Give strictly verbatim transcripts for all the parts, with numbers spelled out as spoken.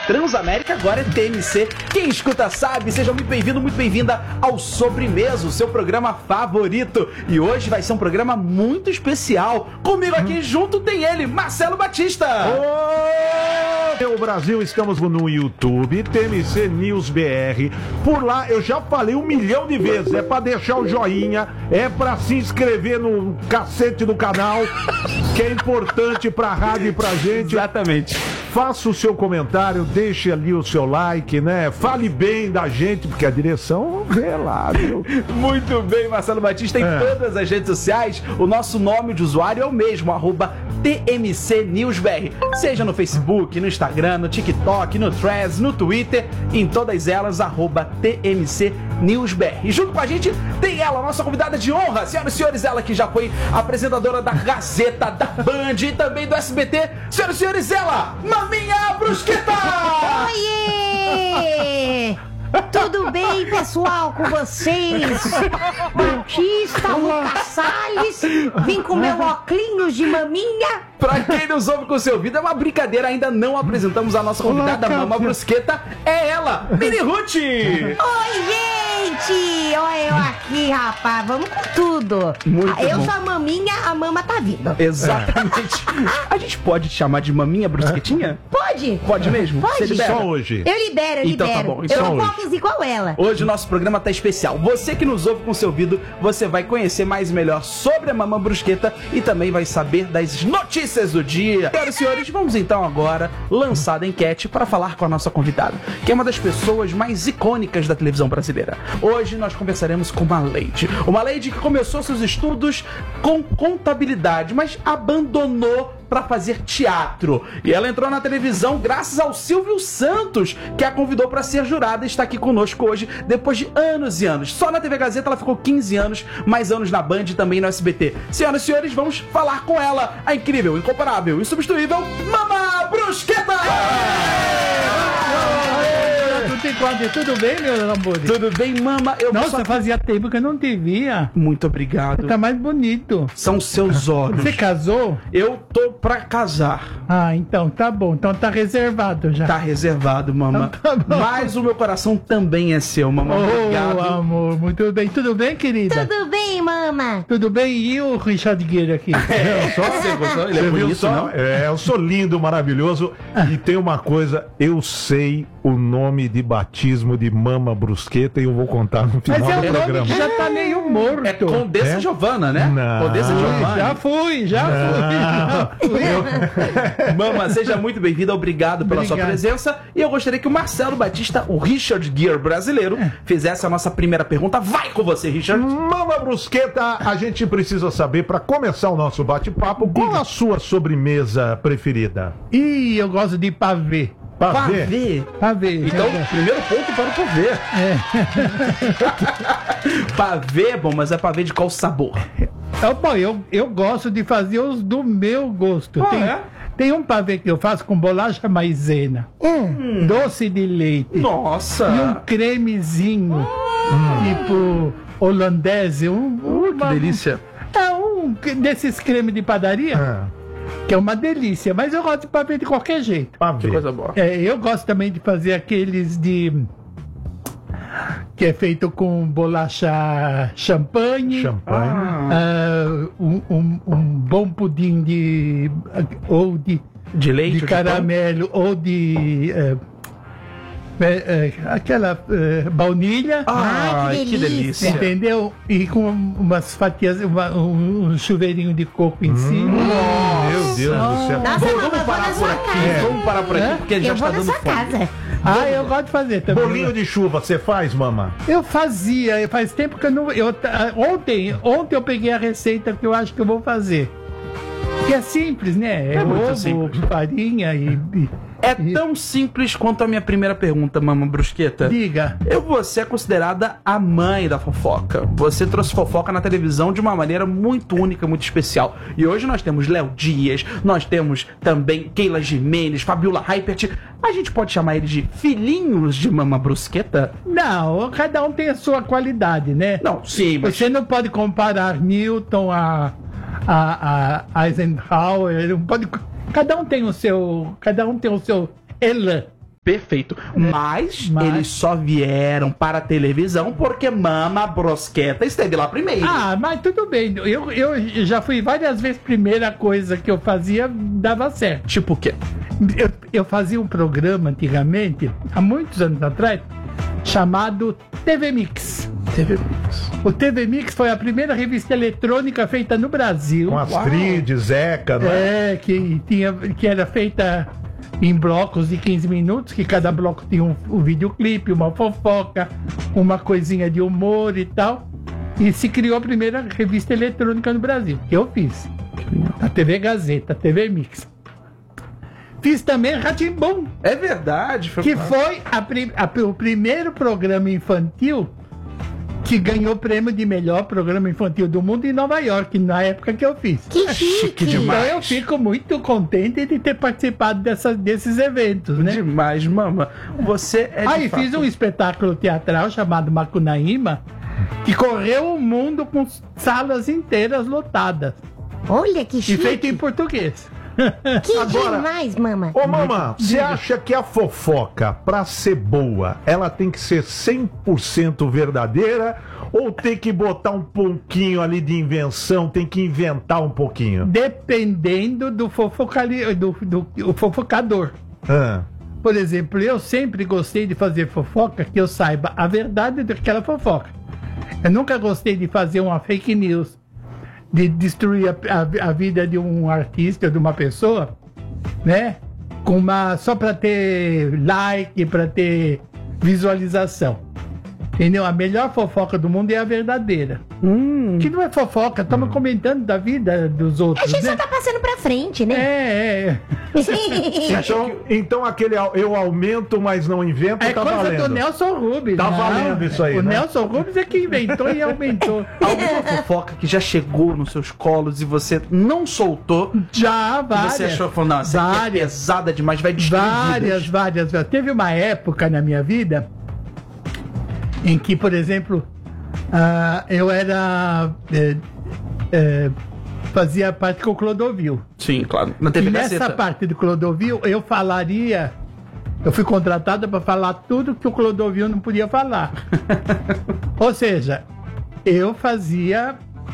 Transamérica, agora é T M C. Quem escuta sabe, seja muito bem-vindo, muito bem-vinda ao Sobremesa, o seu programa favorito. E hoje vai ser um programa muito especial. Comigo aqui junto tem ele, Marcelo Batista. Oi, meu Brasil, estamos no YouTube, T M C News B R. Por lá eu já falei um milhão de vezes, é pra deixar o joinha, é pra se inscrever no cacete do canal, que é importante pra rádio e pra gente. Exatamente. Faça o seu comentário, deixe ali o seu like, né? Fale bem da gente, porque a direção vê lá, viu? Muito bem, Marcelo Batista, em É. todas as redes sociais, o nosso nome de usuário é o mesmo, arroba T M C News B R. Seja no Facebook, no Instagram, no TikTok, no Threads, no Twitter, em todas elas, arroba T M C News B R. E junto com a gente tem ela, nossa convidada de honra, senhoras e senhores, ela que já foi apresentadora da Gazeta, da Band e também do S B T. Senhoras e senhores, ela, Maminha Brusqueta! Oiê! Tudo bem, pessoal, com vocês? Batista, Lucas Salles, vim com meu óculos de maminha. Pra quem nos ouve com o seu ouvido, é uma brincadeira, ainda não apresentamos a nossa convidada, Olá, Mama Brusqueta, é ela, Mini Ruth! Oi, gente! Olha eu aqui, rapaz, vamos com tudo. Muito eu bom. sou a maminha, a mama tá vindo. Exatamente. A gente pode te chamar de Maminha Brusquetinha? Pode? Pode mesmo? Pode. Você libera? Só hoje. Eu libero, eu Então tá libero. bom, eu então não hoje. posso igual ela. Hoje o nosso programa tá especial. Você que nos ouve com seu ouvido, você vai conhecer mais e melhor sobre a Mamãe Brusqueta e também vai saber das notícias do dia. Senhoras e senhores, vamos então agora lançar a enquete para falar com a nossa convidada, que é uma das pessoas mais icônicas da televisão brasileira. Hoje nós conversaremos com uma lady. Uma lady que começou seus estudos com contabilidade, mas abandonou para fazer teatro. E ela entrou na televisão graças ao Silvio Santos, que a convidou para ser jurada e está aqui conosco hoje, depois de anos e anos. Só na T V Gazeta ela ficou quinze anos, mais anos na Band e também no S B T. Senhoras e senhores, vamos falar com ela, a incrível, incomparável, insubstituível, Mama Brusqueta! Tudo bem, meu amor? Tudo bem, Mama? Eu Nossa, só- fazia tempo que eu não te via. Muito obrigado. Tá mais bonito. São seus olhos. Você casou? Eu tô pra casar. Ah, então tá bom. Então tá reservado já. Tá reservado, Mama. Então tá bom. Mas o meu coração também é seu, Mama. Oh, Obrigado. amor, muito bem. Tudo bem, querida? Tudo bem, mama? Tudo bem? E o Richard Gere aqui? É, só você gostou? Ele é Você viu bonito, só? não? É, eu sou lindo, maravilhoso. E tem uma coisa, eu sei o nome de batismo de Mama Brusqueta e eu vou contar no Mas final é do um nome programa. que já tá meio morto. É Condessa É? Giovana, né? Não. Condessa Giovana. Já fui, já fui. Já fui. Mama, seja muito bem-vinda, obrigado pela sua Obrigado. presença. E eu gostaria que o Marcelo Batista, o Richard Gere brasileiro, fizesse a nossa primeira pergunta. Vai com você, Richard. Mama Brusqueta, a gente precisa saber, para começar o nosso bate-papo, qual a sua sobremesa preferida? Ih, eu gosto de pavê. Pavê? Pavê. Pavê. Então, primeiro ponto para o pavê. Pavê é bom, mas é pavê de qual sabor? Então, bom, eu, eu gosto de fazer os do meu gosto. Ah, tem, é? tem um pavê que eu faço com bolacha maisena, Hum. doce de leite Nossa! e um cremezinho, tipo holandês. Um, Uh, que uma- delícia. É um desses cremes de padaria, Ah, que é uma delícia. Mas eu gosto de pavê de qualquer jeito. Que pavê. coisa boa. É, eu gosto também de fazer aqueles de... que é feito com bolacha champanhe. Champanhe. Ah, um, um- um bom pudim de ou de, De leite? de ou pão? caramelo ou de eh, eh, eh, aquela eh, baunilha, Ai, Ai, que que delícia. delícia. entendeu? E com umas fatias, uma- um, um chuveirinho de coco em cima. Meu Deus do céu. Nossa, Vamos, mama, vamos eu vou parar na por sua aqui. casa. Vamos parar por aqui, É? porque já Eu está vou na dando sua fome. casa. Ah, eu gosto de fazer também. Bolinho de chuva, você faz, Mama? Eu fazia, faz tempo que eu não. Eu, ta- ontem, ontem eu peguei a receita que eu acho que eu vou fazer. Que é simples, né? É, É muito ovo, simples. farinha e. e- É e- tão simples quanto a minha primeira pergunta, Mama Brusqueta. Diga. Eu, você é considerada a mãe da fofoca. Você trouxe fofoca na televisão de uma maneira muito única, muito especial. E hoje nós temos Léo Dias, nós temos também Keila Gimenez, Fabiola Hypert. A gente pode chamar eles de filhinhos de Mama Brusqueta? Não, cada um tem a sua qualidade, né? Não, sim, mas... Você não pode comparar Newton a, a, a Eisenhower. Não pode, cada um tem o seu. Cada um tem o seu elan. Perfeito. Mas, Mas- eles só vieram para a televisão porque Mama Brusqueta esteve lá primeiro. Ah, mas tudo bem. Eu, eu já fui várias vezes, primeira coisa que eu fazia dava certo. Tipo o quê? Eu, eu fazia um programa antigamente, há muitos anos atrás, chamado T V Mix. T V Mix. O T V Mix foi a primeira revista eletrônica feita no Brasil. Com Astrid, Zeca, não é? É, que, tinha, que era feita em blocos de quinze minutos, que cada bloco tinha um, um videoclipe, uma fofoca, uma coisinha de humor e tal. E se criou a primeira revista eletrônica no Brasil, que eu fiz. A T V Gazeta, a T V Mix. Fiz também Rá-Tim-Bum, É verdade. Foi que foi a prim- a- o primeiro programa infantil que ganhou o prêmio de melhor programa infantil do mundo em Nova York, na época que eu fiz. Que chique. demais. Então eu fico muito contente de ter participado dessa, desses eventos, né? demais, Mama. Você é de Aí fato... fiz um espetáculo teatral chamado Macunaíma, que correu o mundo com salas inteiras lotadas. Olha que E chique. feito em português. Que Agora- demais, mama. Ô, mama, você acha que a fofoca, pra ser boa, ela tem que ser cem por cento verdadeira ou tem que botar um pouquinho ali de invenção, tem que inventar um pouquinho? Dependendo do, fofocali... do, do, do fofocador. Ah, Por exemplo, eu sempre gostei de fazer fofoca que eu saiba a verdade daquela fofoca. Eu nunca gostei de fazer uma fake news, de destruir a, a- a vida de um artista, de uma pessoa, né? Com uma, só para ter like, para ter visualização. Entendeu? A melhor fofoca do mundo é a verdadeira. Hum, Que não é fofoca, estamos comentando da vida dos A outros, gente né? só tá passando pra frente, né? É, é. então, então aquele au- eu aumento, mas não invento, É tá coisa valendo. do Nelson Rubens. Tá não. valendo isso aí, O né? Nelson Rubens é que inventou e aumentou. alguma fofoca que já chegou nos seus colos e você não soltou, Já, que várias. você achou, falou, não, essa aqui é várias, pesada demais, vai destruir várias, vidas. várias, várias. Teve uma época na minha vida em que, por exemplo, ah, eu era... é, é, fazia parte com o Clodovil. Sim, claro. Na E T V nessa Gazeta. parte do Clodovil, eu falaria... Eu fui contratada para falar tudo que o Clodovil não podia falar. Ou seja, eu fazia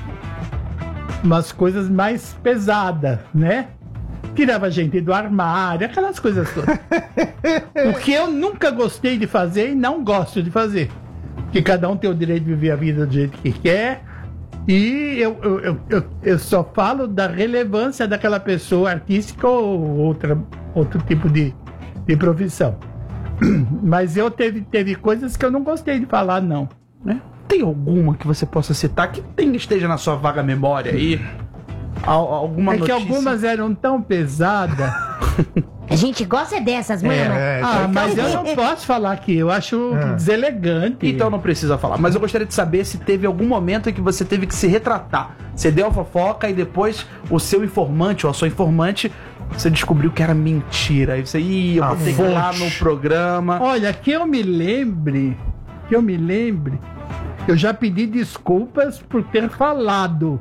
umas coisas mais pesadas, né? Tirava gente do armário, aquelas coisas todas. O que eu nunca gostei de fazer e não gosto de fazer. Porque cada um tem o direito de viver a vida do jeito que quer. E eu, eu, eu, eu, eu só falo da relevância daquela pessoa artística ou outra, outro tipo de, de profissão. Mas eu teve, teve coisas que eu não gostei de falar, não. Né? Tem alguma que você possa citar que tem, esteja na sua vaga memória aí? Al- alguma É que notícia? algumas eram tão pesadas. A gente gosta dessas, mama. É, Ah, é, mas eu não posso falar aqui, eu acho deselegante. Então não precisa falar. Mas eu gostaria de saber se teve algum momento em que você teve que se retratar. Você deu a fofoca e depois o seu informante ou a sua informante, você descobriu que era mentira. Aí você, ih, eu A vou ter que ir lá fonte. no programa. Olha, que eu me lembre, que eu me lembre, eu já pedi desculpas por ter falado.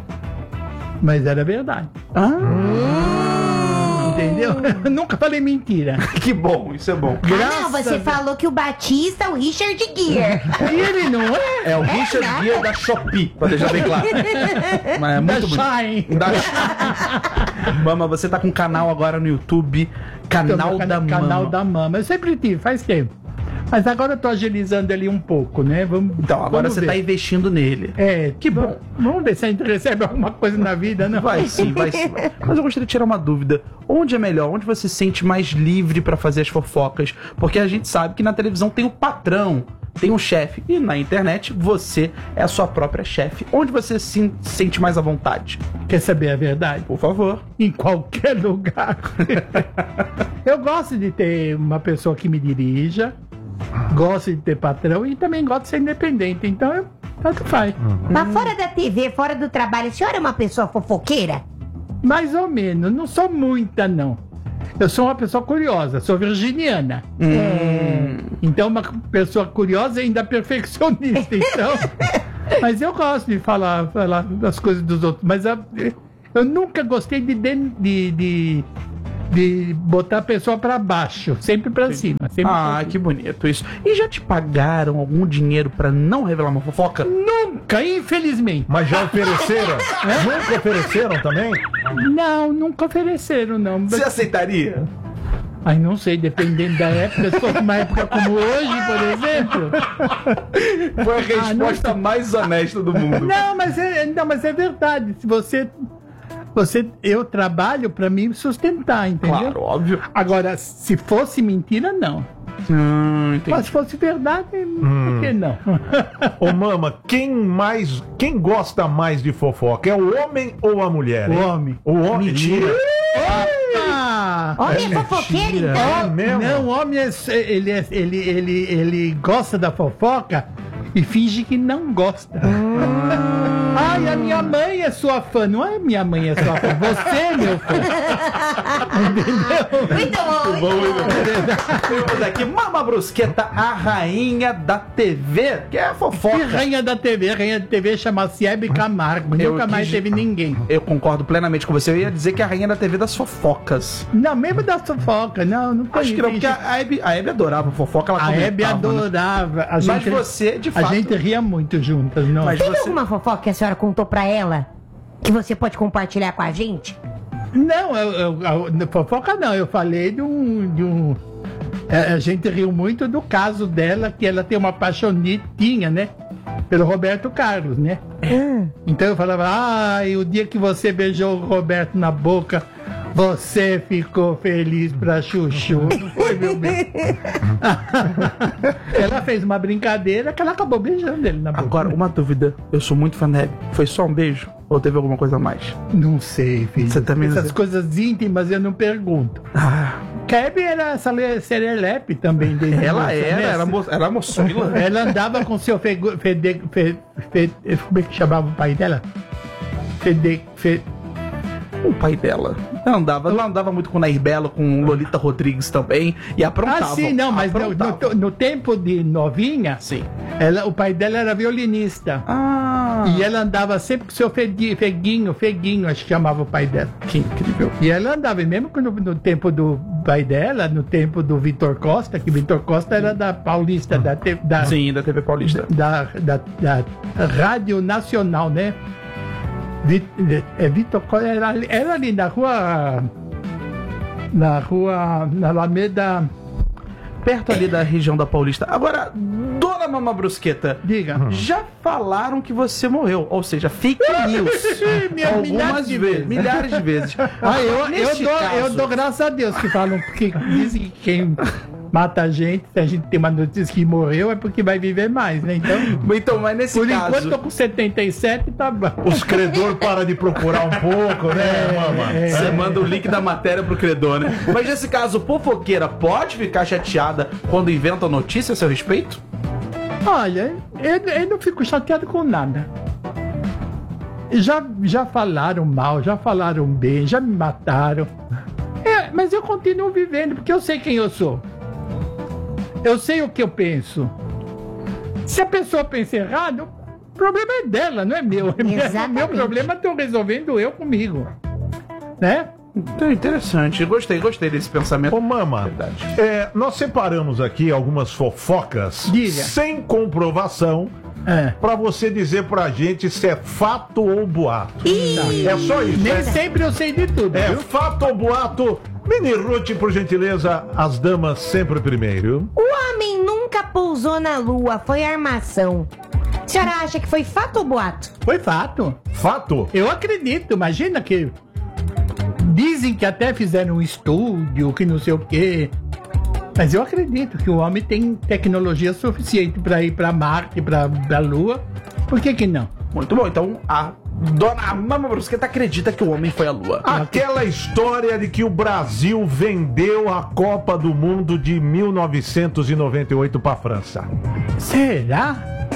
Mas era verdade. Ah, Entendeu? Eu nunca falei mentira. que bom, isso é bom. Ah, não, Graças você a- falou que o Batista é o Richard Gere. E ele não é? É o Richard nada. Gere da Shopee, pra deixar bem claro. Mas é Da muito bonito. Shine. Da... Mama, você tá com um canal agora no YouTube, Canal da Mama. Canal da Mama. Eu sempre tive, faz tempo. Mas agora eu tô agilizando ele um pouco, né? Vamos, Então, agora vamos você ver. tá investindo nele. É, Que bom. Vamos ver se a gente recebe alguma coisa na vida, não? Vai sim, vai sim. Mas eu gostaria de tirar uma dúvida. Onde é melhor? Onde você se sente mais livre pra fazer as fofocas? Porque a gente sabe que na televisão tem o patrão, tem o chefe. E na internet você é a sua própria chefe. Onde você se sente mais à vontade? Quer saber a verdade? Por favor. Em qualquer lugar. Eu gosto de ter uma pessoa que me dirija, gosto de ter patrão e também gosto de ser independente. Então, eu, tanto faz. Mas fora da T V, fora do trabalho, a senhora é uma pessoa fofoqueira? Mais ou menos. Não sou muita, não. Eu sou uma pessoa curiosa, sou virginiana. É, então, uma pessoa curiosa e ainda perfeccionista. Então, mas eu gosto de falar, falar das coisas dos outros. Mas a- eu nunca gostei de, de, de, de de botar a pessoa pra baixo, sempre pra cima. Sempre Ah, pra que bonito isso. E já te pagaram algum dinheiro pra não revelar uma fofoca? Nunca, infelizmente. Mas já ofereceram? Nunca ofereceram também? Não, nunca ofereceram, não. Você aceitaria? Ai, não sei, dependendo da época. Se fosse uma época como hoje, por exemplo. Foi a Ah, não resposta mais honesta do mundo. Não, mas é, não, mas é verdade. Se você, você, eu trabalho pra me sustentar, entendeu? Claro, óbvio. Agora, se fosse mentira, não. Hum, entendi. Mas se fosse verdade, por que não? Ô, Mama, quem mais, quem gosta mais de fofoca? É o homem ou a mulher? O hein? homem. O homem. Mentira. Ah! Homem é fofoqueiro, então. É mesmo? Não, o homem é, ele, é- ele, ele, ele gosta da fofoca e finge que não gosta. Ai, a minha mãe é sua fã. Não é minha mãe é sua fã. Você é meu fã. Entendeu? Muito bom, muito bom. Temos aqui Mama Brusqueta, a rainha da T V, que é a E fofoca. rainha da T V, rainha da T V chama-se Hebe Camargo. Eu Nunca mais quis- teve ninguém. Eu concordo plenamente com você. Eu ia dizer que é a rainha da T V das fofocas. Não, mesmo da fofoca. Não, não Acho que não, porque conheço. a Hebe, a Hebe adorava fofoca, ela A Hebe comentava, né? adorava. A Mas gente, você, de a fato... gente ria muito juntas, não? Mas Teve você... alguma fofoca que a senhora contou pra ela que você pode compartilhar com a gente? Não, eu, eu, eu- fofoca não, eu falei de um. De um é, a gente riu muito do caso dela, que ela tem uma paixonitinha, né? Pelo Roberto Carlos, né? Então eu falava, ai, o dia que você beijou o Roberto na boca, você ficou feliz pra chuchu. Não foi, meu bem? Ela fez uma brincadeira que ela acabou beijando ele na boca. Agora, uma dúvida. Eu sou muito fã da Hebe. Foi só um beijo? Ou teve alguma coisa a mais? Não sei, filho. Você também não Essas sei. coisas íntimas eu não pergunto. Ah, Hebe era essa le- serelepe também dele. ela moça, era, né? era, mo era moçoila. Ela andava com seu fegu, fede, fe, fe, como é que chamava o pai dela? Fede, fe, O pai dela. Ela andava, ela andava muito com Nair Belo, com Lolita Rodrigues também. E aprontava. ah, sim, não, mas no, aprontava. no, no tempo de novinha, Sim. ela, o pai dela era violinista. Ah, E ela andava sempre com seu fedi, feguinho, feguinho, acho que chamava o pai dela. que incrível. E ela andava, e mesmo que no, no tempo do pai dela, no tempo do Vitor Costa, que Vitor Costa era da Paulista, da, te- da, Sim, da T V Paulista. da, da, da Rádio Nacional, né? Vi- É Vitor Costa, era, ali- era ali na rua. Na rua. Na Alameda. Perto ali da região da Paulista. Agora, dona Mama Brusqueta, Diga. já falaram que você morreu. Ou seja, fake news. Minha- milhares Algumas de vezes. vezes. Milhares de vezes. Ah, eu, eu, Neste dou, eu caso- dou graças a Deus que falam, porque dizem que quem mata a gente, se a gente tem uma notícia que morreu, é porque vai viver mais, né? Então, Então, mas nesse por caso... enquanto, tô com setenta e sete, tá bom. Os credor para de procurar um pouco, né, Mama? Você manda o link da matéria pro credor, né? Mas nesse caso, fofoqueira pode ficar chateada quando inventa notícia a seu respeito? Olha, eu, eu não fico chateado com nada. Já, já falaram mal, já falaram bem, já me mataram. É, mas eu continuo vivendo, porque eu sei quem eu sou. Eu sei o que eu penso. Se a pessoa pensa errado, o problema é dela, não é meu. Exatamente. Meu problema estou resolvendo eu comigo. Né? Então, interessante. Gostei, gostei desse pensamento. Ô, Mama, Verdade. é, nós separamos aqui algumas fofocas Diga. sem comprovação É. pra você dizer pra gente se é fato ou boato. É só isso, Nem né? sempre eu sei de tudo, É viu? fato ou boato? Mini Ruth, por gentileza, as damas sempre primeiro. O homem nunca pousou na lua, foi armação. A senhora acha que foi fato ou boato? Foi fato. Fato? Eu acredito, imagina que dizem que até fizeram um estúdio, que não sei o quê. Mas eu acredito que o homem tem tecnologia suficiente para ir para Marte, para a Lua. Por que que não? Muito bom. Então, a dona Mama Brusqueta acredita que o homem foi à lua. Aquela história de que o Brasil vendeu a Copa do Mundo de mil novecentos e noventa e oito pra França. Será?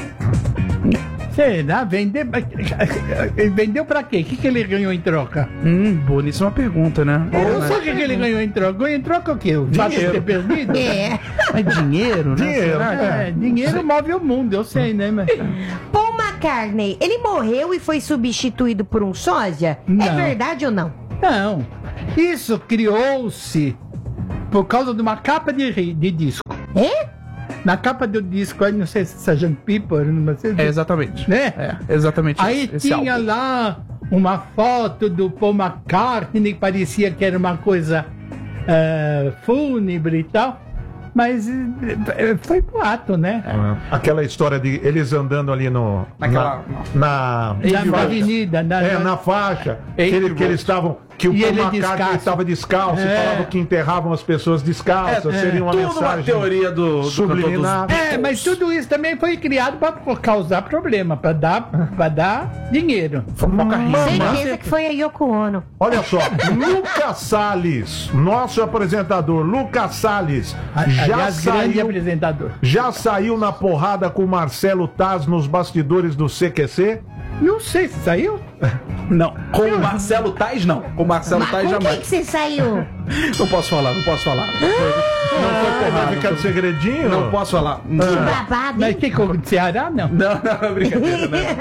Será? Vender... Vendeu para quê? O que que ele ganhou em troca? Hum, boníssima pergunta, né? Eu não sei o que que ele ganhou em troca. Ganhou em troca o quê? O fato de Dinheiro. ter perdido? É. É dinheiro, né? Dinheiro, Será? É, dinheiro move o mundo, eu sei, né? Mas... Paul McCartney, ele morreu e foi substituído por um sósia? É Não. verdade ou não? Não. Isso criou-se por causa de uma capa de, ri- de disco. É? Na capa do disco, aí não sei se é sargento Pepper, não sei se É exatamente. né? É, exatamente. Aí esse, esse tinha álbum. lá uma foto do Paul McCartney, que parecia que era uma coisa eh, fúnebre e tal. Mas eh, foi boato, né? Aquela história de eles andando ali no. Naquela- Na. Na, Na avenida, na, É, na faixa. Que, Abbey ele- Road. que eles estavam. Que o E Paul ele McCartney descalço. estava descalço É. e falavam que enterravam as pessoas descalças. Seria uma Tudo uma mensagem. teoria do, do subliminar. cantor dos É, mas tudo isso também foi criado para causar problema, para dar, pra dar dinheiro. Certeza que foi a Yoko Ono. Olha só, Lucas Salles, nosso apresentador, Lucas Salles, já Aliás, grande saiu, apresentador. já saiu na porrada com o Marcelo Taz nos bastidores do C Q C? Não sei se saiu. Não, com o Marcelo Tais não. Com o Marcelo Mas Tais com quem jamais. que você saiu? Não posso falar, não posso falar. Não foi, não foi Vai porrada. ficar de segredinho? Não posso falar. Que babado, Mas hein? que com o Ceará, não. Não, não, é brincadeira, né?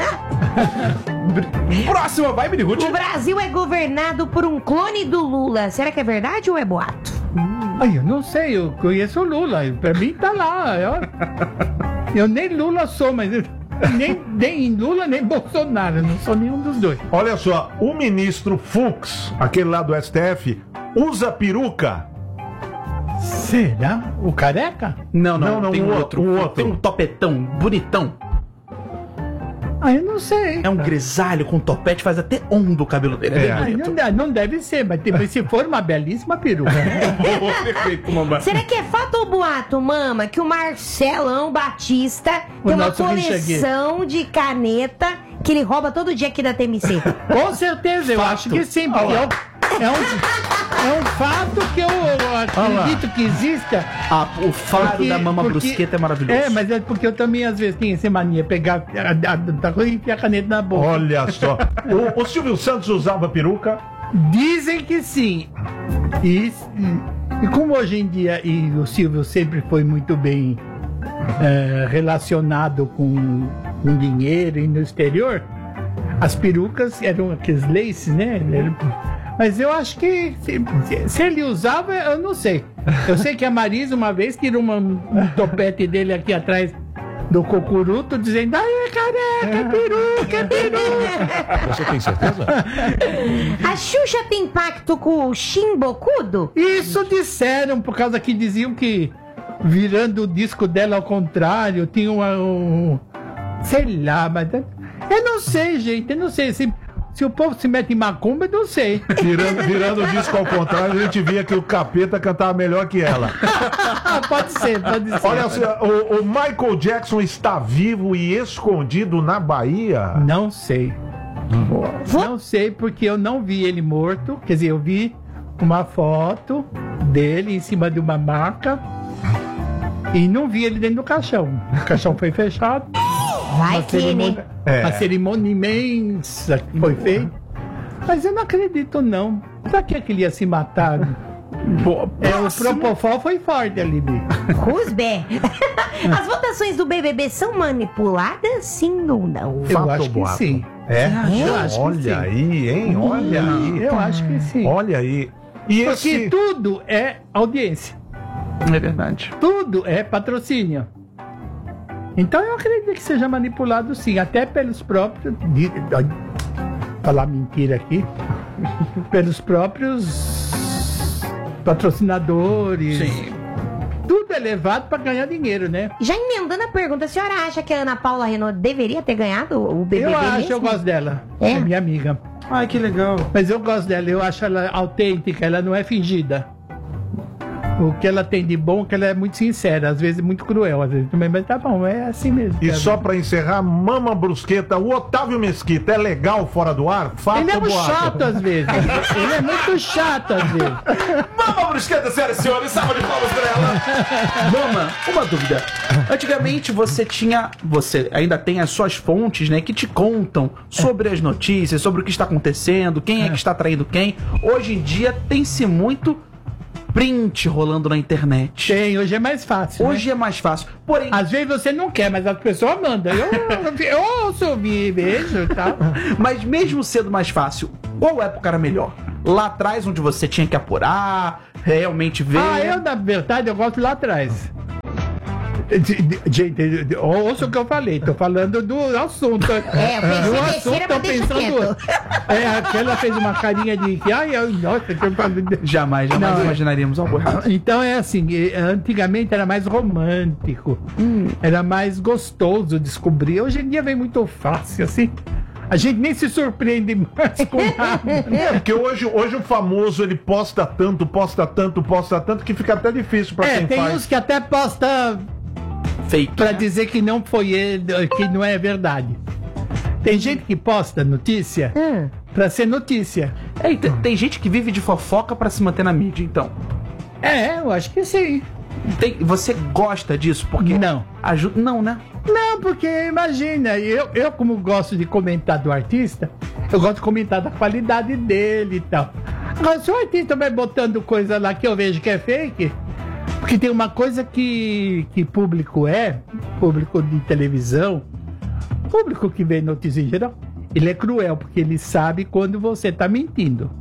Próxima, vai, Minirute. O Brasil é governado por um clone do Lula. Será que é verdade ou é boato? Ai, eu não sei, eu conheço o Lula. Pra mim tá lá. Eu, eu nem Lula sou, mas eu, nem, nem Lula nem Bolsonaro. Eu não sou nenhum dos dois. Olha só, o ministro Fux, aquele lá do S T F, usa peruca. Será? O careca? Não, não, Não, não, tem um um outro, outro. um outro. Tem um topetão bonitão. Ah, eu não sei. É um grisalho com topete, faz até onda o cabelo dele. É, É. bem Ai, bonito. não, dá- não deve ser, mas tipo, se for uma belíssima peruca. Perfeito, mamãe. Será que é fato ou boato, mama, que o Marcelão Batista O tem uma nosso coleção de caneta que ele rouba todo dia aqui da T M C? Com certeza, eu Fato. acho que sim, porque é um, é um, é um fato que eu acredito que exista. Ah, o faro Porque- da mama porque- brusqueta é maravilhoso. É, mas é porque eu também às vezes tenho essa mania, pegar a, a, a coisa e enfiar a caneta na boca. Olha só. O, o Silvio Santos usava peruca? Dizem que sim. E, e- e como hoje em dia, e o Silvio sempre foi muito bem eh, relacionado com, com dinheiro e no exterior, as perucas eram aqueles laces, né? Ele- Mas eu acho que se, se- se ele usava, eu não sei. Eu sei que a Marisa uma vez tirou uma- um topete dele aqui atrás do cocuruto, dizendo: ai, é careca, é peruca, é peruca. Você tem certeza? A Xuxa tem pacto com o Chimbocudo? Isso disseram, por causa que diziam que virando o disco dela ao contrário, tinha uma, um. Sei lá, mas. Eu não sei, gente, eu não sei. Se, se o povo se mete em macumba, eu não sei. Virando, virando o disco ao contrário, a gente via que o capeta cantava melhor que ela. Ah, pode ser, pode ser. Olha só, o, o Michael Jackson está vivo e escondido na Bahia? Não sei. Não sei, porque eu não vi ele morto. Quer dizer, eu vi uma foto dele em cima de uma maca e não vi ele dentro do caixão. O caixão foi fechado. Vai Uma que, né? cerimônia, É. uma cerimônia imensa que foi feita. Mas eu não acredito, não. Pra que que ele ia se matar? É, o Propofol foi forte ali, bicho. Rusbé. As votações do B B B são manipuladas, sim ou não? Eu Fato acho ou que boato? sim. É? Eu acho que Olha sim. aí, hein? Olha aí. Eu acho que sim. Olha aí. E Porque esse... tudo é audiência. É verdade. Tudo é patrocínio. Então eu acredito que seja manipulado sim, até pelos próprios. de- ai, falar mentira aqui. Pelos próprios patrocinadores. Sim. Tudo é levado para ganhar dinheiro, né? Já emendando a pergunta, a senhora acha que a Ana Paula Renault deveria ter ganhado o B B B Eu acho, mesmo? eu gosto dela. É? É minha amiga. Ai, que legal. Mas eu gosto dela, eu acho ela autêntica, ela não é fingida. O que ela tem de bom é que ela é muito sincera, às vezes muito cruel, às vezes também, mas tá bom, é assim mesmo. E cara. só pra encerrar, Mama Brusqueta, o Otávio Mesquita é legal fora do ar? Fato Ele é ou muito boato? chato às vezes. Ele é muito chato às vezes. Mama brusqueta, senhoras e senhores, salva de palmas pra ela. Mama, uma dúvida. Antigamente você tinha, você ainda tem as suas fontes, né, que te contam sobre as notícias, sobre o que está acontecendo, quem é que está traindo quem. Hoje em dia tem-se muito print rolando na internet. Tem, hoje é mais fácil. Hoje né? é mais fácil. Porém, Às vezes você não quer, mas as pessoas mandam. Eu, eu ouço, vi, vejo e tal. mas mesmo sendo mais fácil, qual época era melhor? Lá atrás, onde você tinha que apurar, realmente ver. Ah, eu, na verdade, eu gosto lá atrás. Gente, ouça o que eu falei, tô falando do assunto. É, eu pensei do besteira, mas deixa quieto. É, aquela fez uma carinha de que, ai, eu, nossa, que eu falei. Jamais, jamais Não, imaginaríamos algo errado. Então é assim, antigamente era mais romântico, hum. era mais gostoso descobrir. Hoje em dia vem muito fácil, assim. A gente nem se surpreende mais com nada. É, porque hoje, hoje o famoso ele posta tanto, posta tanto, posta tanto que fica até difícil pra É, quem tem faz. uns que até posta Feito. pra né? dizer que não foi ele, que não é verdade. Tem gente que posta notícia Hum. pra ser notícia. É, e tem, tem gente que vive de fofoca pra se manter na mídia, então. É, eu acho que sim. Tem- você gosta disso? Porque Não. ajuda. Não, né? Não, porque imagina, eu, eu como gosto de comentar do artista, eu gosto de comentar da qualidade dele e tal. Agora, se o artista vai botando coisa lá que eu vejo que é fake, porque tem uma coisa que, que público é, público de televisão, público que vê notícia em geral, ele é cruel, porque ele sabe quando você tá mentindo.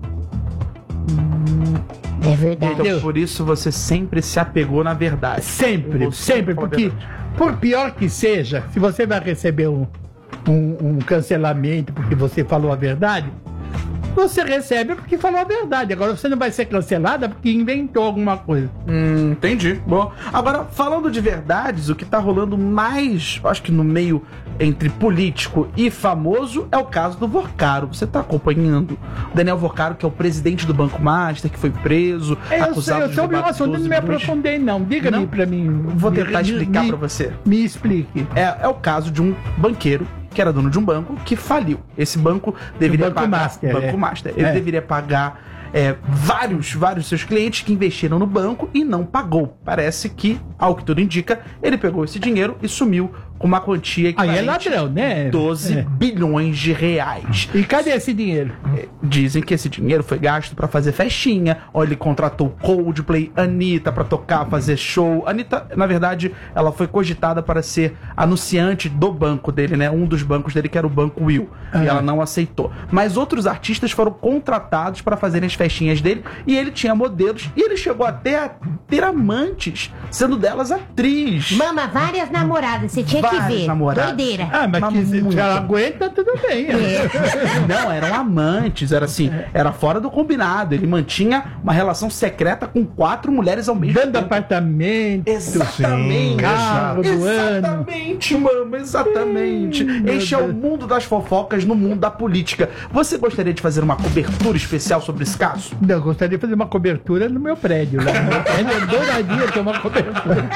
É verdade. Então, Entendeu? por isso você sempre se apegou na verdade. Sempre, Você sempre, fala a porque verdade. por pior que seja, se você vai receber um, um, um cancelamento porque você falou a verdade, você recebe porque falou a verdade. Agora você não vai ser cancelada porque inventou alguma coisa. Hum, entendi. Bom, agora, falando de verdades, o que tá rolando mais, acho que no meio entre político e famoso, é o caso do Vorcaro. Você tá acompanhando? O Daniel Vorcaro, que é o presidente do Banco Master, que foi preso, Eu sei, acusado eu de soube o roubar assunto, não doze me milhões. aprofundei não. Diga-me Não? pra mim. Vou tentar Me- explicar me- pra você. Me explique. É, é o caso de um banqueiro que era dono de um banco que faliu. Esse banco deveria Banco pagar... Master, Banco é. Master. Ele É. deveria pagar é, vários, vários seus clientes que investiram no banco e não pagou. Parece que, ao que tudo indica, ele pegou esse dinheiro e sumiu com uma quantia Aí é equivalente ladrão, né? doze É. bilhões de reais. E cadê esse dinheiro? Dizem que esse dinheiro foi gasto pra fazer festinha. Ou ele contratou Coldplay, Anitta pra tocar, fazer show. Anitta, na verdade, ela foi cogitada para ser anunciante do banco dele, né? Um dos bancos dele, que era o Banco Will. Ah. E ela não aceitou. Mas outros artistas foram contratados para fazerem as festinhas dele. E ele tinha modelos. E ele chegou até a ter amantes, sendo delas atriz. Mama, várias namoradas, você tinha que Várias ver. namoradas. Doideira. Ah, mas Mas que se muito. ela aguenta, tudo bem. Não, eram amantes, era assim, era fora do combinado. Ele mantinha uma relação secreta com quatro mulheres ao mesmo Dando tempo. apartamento. Exatamente. Sim, carro do ano. Exatamente, mano, exatamente. meu Este é o Deus. mundo das fofocas no mundo da política. Você gostaria de fazer uma cobertura especial sobre esse caso? Não, eu gostaria de fazer uma cobertura no meu prédio. Lá no meu prédio, eu adoraria ter uma cobertura.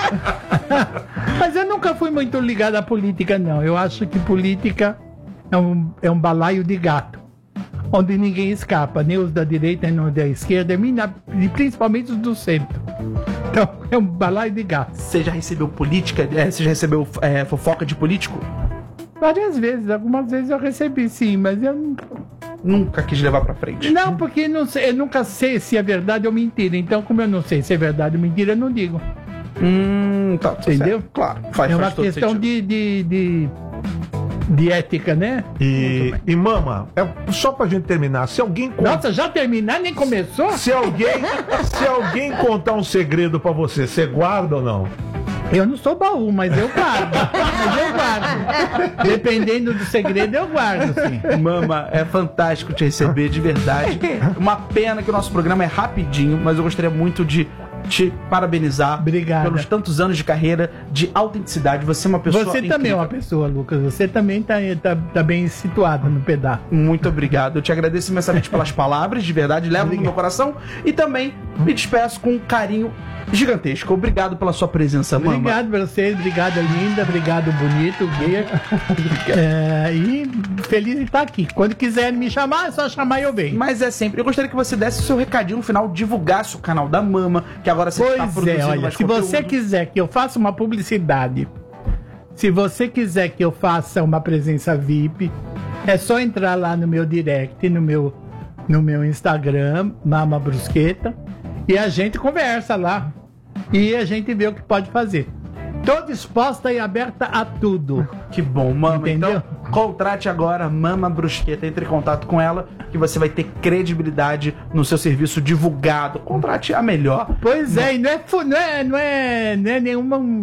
Mas eu nunca fui muito ligado à política, não. Eu acho que política é um, é um balaio de gato, onde ninguém escapa, nem os da direita, nem os da esquerda, nem na- e principalmente os do centro. Então, é um balaio de gato. Você já recebeu política? É, você já recebeu é, fofoca de político? Várias vezes, algumas vezes eu recebi sim, mas eu não. Nunca quis levar pra frente. Não, porque não sei- eu nunca sei se é verdade ou mentira. Então, como eu não sei se é verdade ou mentira, eu não digo. Hum, tá, tá Entendeu? certo. Claro, faz, É uma faz todo questão sentido. de, de, de, de ética, né? E, e mama, é, só pra gente terminar, se alguém conta. Nossa, já terminar, nem começou? Se alguém, se alguém contar um segredo pra você, você guarda ou não? Eu não sou baú, mas eu guardo. Mas eu guardo. Dependendo do segredo, eu guardo, sim. Mama, é fantástico te receber, de verdade. Uma pena que o nosso programa é rapidinho, mas eu gostaria muito de te parabenizar Obrigado. pelos tantos anos de carreira, de autenticidade. Você é uma pessoa Você também é uma pessoa, Lucas. Você também tá, tá, tá bem situado no pedaço. Muito obrigado. Eu te agradeço imensamente pelas palavras, de verdade, levo no meu coração. E também me despeço com um carinho gigantesco. Obrigado pela sua presença, Mama. Obrigado pra vocês, obrigado linda, obrigado bonito, gay. É, e feliz de estar aqui. Quando quiser me chamar, é só chamar e eu venho. Mas é sempre. Eu gostaria que você desse o seu recadinho no final, divulgasse o canal da Mama, que agora você está Pois produzindo é, olha, mais se você conteúdo. quiser que eu faça uma publicidade, se você quiser que eu faça uma presença V I P, é só entrar lá no meu direct, no meu, no meu Instagram, Mama Brusqueta, E a gente conversa lá. E a gente vê o que pode fazer. Tô disposta e aberta a tudo. Que bom, Mama. Entendeu? Então, contrate agora Mama Brusqueta. Entre em contato com ela, que você vai ter credibilidade no seu serviço divulgado. Contrate a melhor. Pois é, e não é, fu- não é, não é, não é nenhuma